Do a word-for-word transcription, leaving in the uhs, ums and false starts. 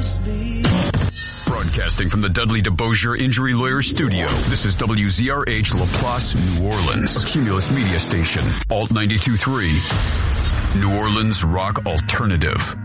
promised me. Broadcasting from the Dudley DeBosier Injury Lawyer Studio, this is W Z R H LaPlace, New Orleans, a Cumulus media station, Alt ninety-two point three, New Orleans Rock Alternative.